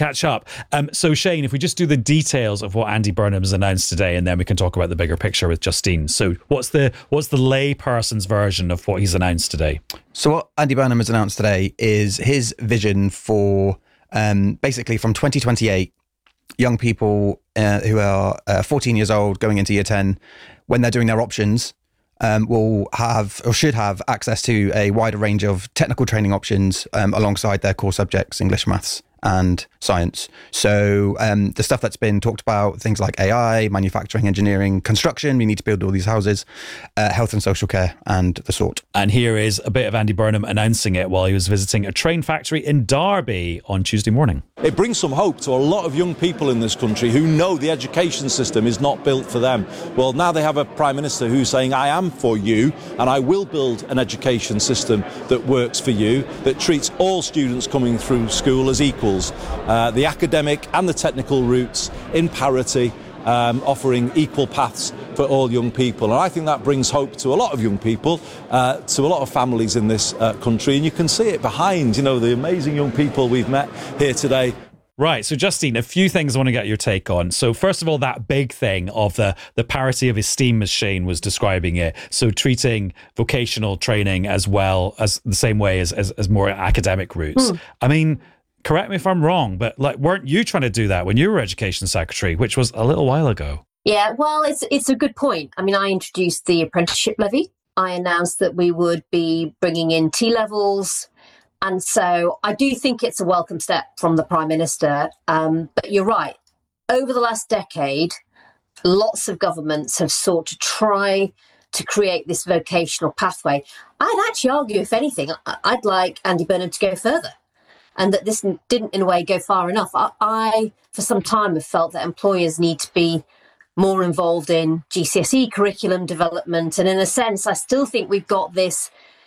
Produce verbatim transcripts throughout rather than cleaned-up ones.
catch up. Um, so, Shane, if we just do the details of what Andy Burnham has announced today, and then we can talk about the bigger picture with Justine. So, what's the what's the lay person's version of what he's announced today? So, what Andy Burnham has announced today is his vision for um, basically from twenty twenty-eight, young people uh, who are uh, fourteen years old going into year ten, when they're doing their options, Um, will have or should have access to a wider range of technical training options um, alongside their core subjects, English, maths and science. So um, the stuff that's been talked about, things like A I, manufacturing, engineering, construction, we need to build all these houses, uh, health and social care and the sort. And here is a bit of Andy Burnham announcing it while he was visiting a train factory in Derby on Tuesday morning. It brings some hope to a lot of young people in this country who know the education system is not built for them. Well, now they have a Prime Minister who's saying, I am for you, and I will build an education system that works for you, that treats all students coming through school as equals. Uh, the academic and the technical routes in parity, um, offering equal paths for all young people. And I think that brings hope to a lot of young people, uh, to a lot of families in this uh, country. And you can see it behind, you know, the amazing young people we've met here today. Right. So, Justine, a few things I want to get your take on. So, first of all, that big thing of the, the parity of esteem, as Shane was describing it. So, treating vocational training as well as the same way as, as, as more academic routes. Mm. I mean, correct me if I'm wrong, but like, weren't you trying to do that when you were Education Secretary, which was a little while ago? Yeah, well, it's it's a good point. I mean, I introduced the apprenticeship levy. I announced that we would be bringing in T-levels. And so I do think it's a welcome step from the Prime Minister. Um, but you're right. Over the last decade, lots of governments have sought to try to create this vocational pathway. I'd actually argue, if anything, I'd like Andy Burnham to go further, and that this didn't, in a way, go far enough. I, I, for some time, have felt that employers need to be more involved in G C S E curriculum development. And in a sense, I still think we've got this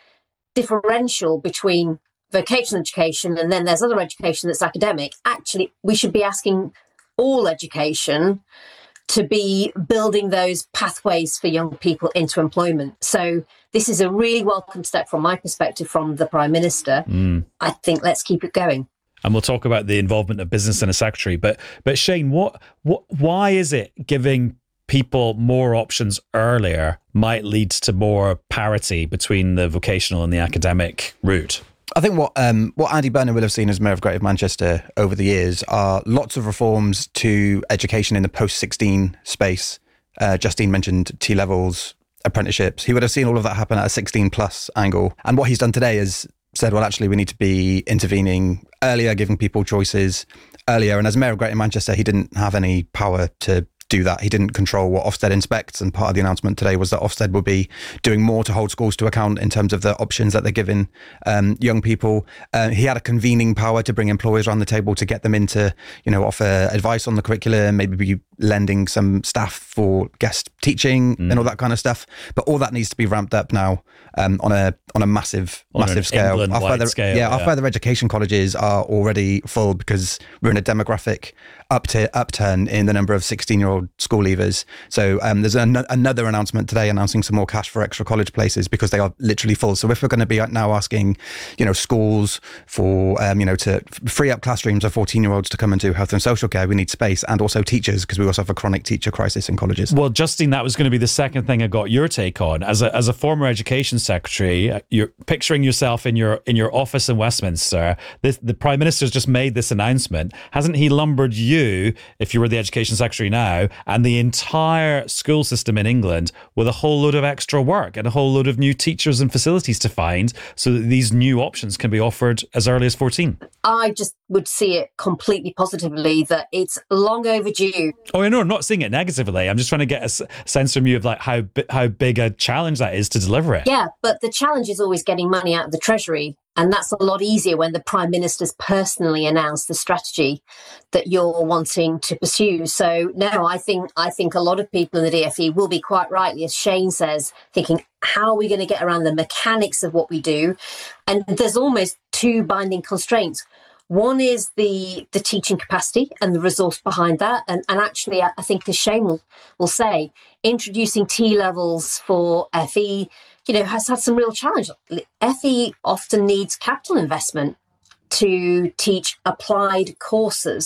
differential between vocational education and then there's other education that's academic. Actually, we should be asking all education to be building those pathways for young people into employment. So this is a really welcome step from my perspective from the Prime Minister. Mm. I think let's keep it going. And we'll talk about the involvement of business and a secretary. But but Shane, what what why is it giving people more options earlier might lead to more parity between the vocational and the academic route? I think what um, what Andy Burnham will have seen as Mayor of Greater Manchester over the years are lots of reforms to education in the post sixteen space. Uh, Justine mentioned T-levels, apprenticeships. He would have seen all of that happen at a sixteen plus angle. And what he's done today is said, well, actually, we need to be intervening earlier, giving people choices earlier. And as Mayor of Greater Manchester, he didn't have any power to do that. He didn't control what Ofsted inspects, and part of the announcement today was that Ofsted will be doing more to hold schools to account in terms of the options that they're giving um, young people. Uh, he had a convening power to bring employers around the table to get them into, you know, offer advice on the curriculum, maybe be lending some staff for guest teaching mm. and all that kind of stuff. But all that needs to be ramped up now um, on a on a massive, on massive scale. Our further, scale. Yeah, yeah, our further education colleges are already full because we're in a demographic up to upturn in the number of sixteen-year-old school leavers. So um, there's an, another announcement today announcing some more cash for extra college places because they are literally full. So if we're going to be now asking, you know, schools for, um, you know, to free up classrooms of fourteen-year-olds to come and do health and social care, we need space, and also teachers, because we also have a chronic teacher crisis in colleges. Well, Justine, that was going to be the second thing I got your take on. As a as a former education secretary, you're picturing yourself in your in your office in Westminster. This, the Prime Minister's just made this announcement. Hasn't he lumbered you, if you were the education secretary now, and the entire school system in England with a whole load of extra work and a whole load of new teachers and facilities to find so that these new options can be offered as early as fourteen? I just would see it completely positively that it's long overdue. Oh, no, I'm not seeing it negatively. I'm just trying to get a s- sense from you of like how bi- how big a challenge that is to deliver it. Yeah, but the challenge is always getting money out of the Treasury. And that's a lot easier when the Prime Minister's personally announced the strategy that you're wanting to pursue. So, no, I think I think a lot of people in the D F E will be quite rightly, as Shane says, thinking, how are we going to get around the mechanics of what we do? And there's almost two binding constraints. One is the, the teaching capacity and the resource behind that. And, and actually, I, I think, as Shane will, will say, introducing T-levels for F E, you know, has had some real challenge. F E often needs capital investment to teach applied courses.